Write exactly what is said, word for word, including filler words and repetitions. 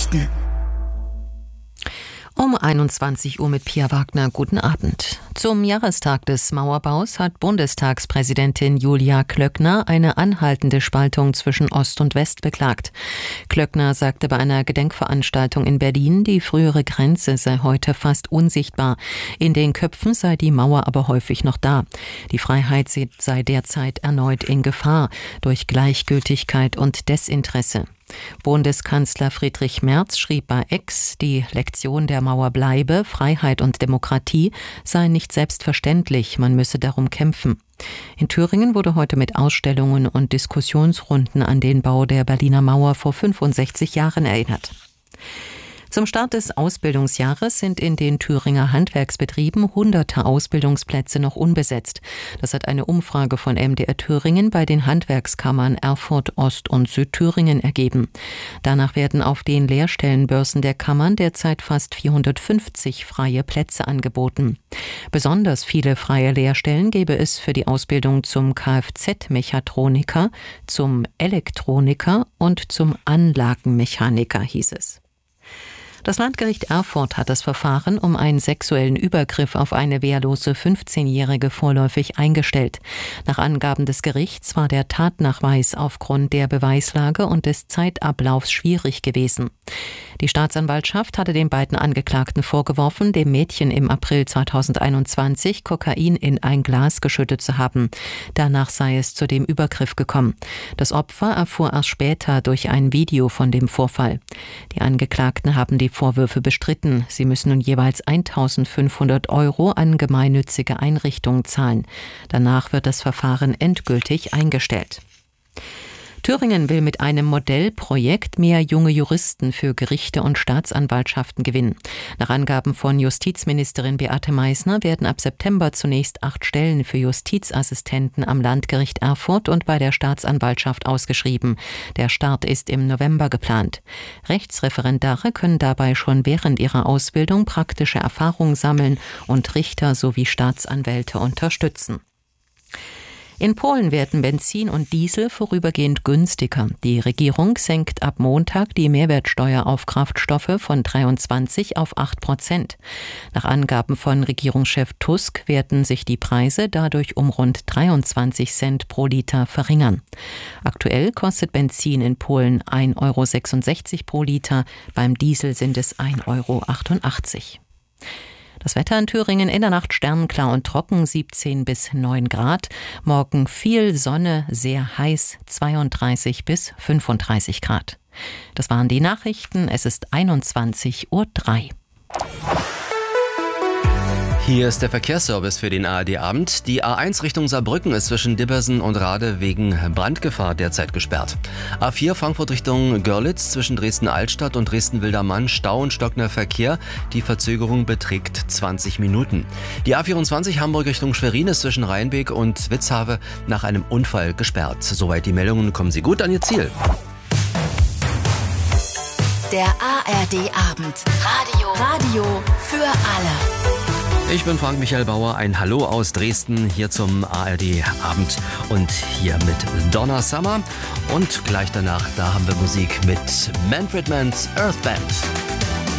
Um einundzwanzig Uhr mit Pia Wagner. Guten Abend. Zum Jahrestag des Mauerbaus hat Bundestagspräsidentin Julia Klöckner eine anhaltende Spaltung zwischen Ost und West beklagt. Klöckner sagte bei einer Gedenkveranstaltung in Berlin, die frühere Grenze sei heute fast unsichtbar. In den Köpfen sei die Mauer aber häufig noch da. Die Freiheit sei derzeit erneut in Gefahr durch Gleichgültigkeit und Desinteresse. Bundeskanzler Friedrich Merz schrieb bei X, die Lektion der Mauer bleibe, Freiheit und Demokratie seien nicht selbstverständlich, man müsse darum kämpfen. In Thüringen wurde heute mit Ausstellungen und Diskussionsrunden an den Bau der Berliner Mauer vor fünfundsechzig Jahren erinnert. Zum Start des Ausbildungsjahres sind in den Thüringer Handwerksbetrieben hunderte Ausbildungsplätze noch unbesetzt. Das hat eine Umfrage von M D R Thüringen bei den Handwerkskammern Erfurt, Ost- und Südthüringen ergeben. Danach werden auf den Lehrstellenbörsen der Kammern derzeit fast vierhundertfünfzig freie Plätze angeboten. Besonders viele freie Lehrstellen gäbe es für die Ausbildung zum Kfz-Mechatroniker, zum Elektroniker und zum Anlagenmechaniker, hieß es. Das Landgericht Erfurt hat das Verfahren um einen sexuellen Übergriff auf eine wehrlose fünfzehnjährige vorläufig eingestellt. Nach Angaben des Gerichts war der Tatnachweis aufgrund der Beweislage und des Zeitablaufs schwierig gewesen. Die Staatsanwaltschaft hatte den beiden Angeklagten vorgeworfen, dem Mädchen im April zweitausendeinundzwanzig Kokain in ein Glas geschüttet zu haben. Danach sei es zu dem Übergriff gekommen. Das Opfer erfuhr erst später durch ein Video von dem Vorfall. Die Angeklagten haben die Vorwürfe bestritten. Sie müssen nun jeweils eintausendfünfhundert Euro an gemeinnützige Einrichtungen zahlen. Danach wird das Verfahren endgültig eingestellt. Thüringen will mit einem Modellprojekt mehr junge Juristen für Gerichte und Staatsanwaltschaften gewinnen. Nach Angaben von Justizministerin Beate Meißner werden ab September zunächst acht Stellen für Justizassistenten am Landgericht Erfurt und bei der Staatsanwaltschaft ausgeschrieben. Der Start ist im November geplant. Rechtsreferendare können dabei schon während ihrer Ausbildung praktische Erfahrung sammeln und Richter sowie Staatsanwälte unterstützen. In Polen werden Benzin und Diesel vorübergehend günstiger. Die Regierung senkt ab Montag die Mehrwertsteuer auf Kraftstoffe von dreiundzwanzig auf acht Prozent. Nach Angaben von Regierungschef Tusk werden sich die Preise dadurch um rund dreiundzwanzig Cent pro Liter verringern. Aktuell kostet Benzin in Polen ein Euro sechsundsechzig pro Liter, beim Diesel sind es ein Euro achtundachtzig. Das Wetter in Thüringen in der Nacht sternenklar und trocken, siebzehn bis neun Grad. Morgen viel Sonne, sehr heiß, zweiunddreißig bis fünfunddreißig Grad. Das waren die Nachrichten. Es ist einundzwanzig Uhr drei. Hier ist der Verkehrsservice für den A R D-Abend. Die A eins Richtung Saarbrücken ist zwischen Dibbersen und Rade wegen Brandgefahr derzeit gesperrt. A vier Frankfurt Richtung Görlitz zwischen Dresden-Altstadt und Dresden-Wildermann Stau und stockender Verkehr. Die Verzögerung beträgt zwanzig Minuten. Die A vierundzwanzig Hamburg Richtung Schwerin ist zwischen Rheinbeek und Witzhave nach einem Unfall gesperrt. Soweit die Meldungen, kommen Sie gut an Ihr Ziel. Der A R D-Abend. Radio. Radio für alle. Ich bin Frank-Michael Bauer, ein Hallo aus Dresden hier zum A R D-Abend und hier mit Donna Summer und gleich danach, da haben wir Musik mit Manfred Mann's Earth Band.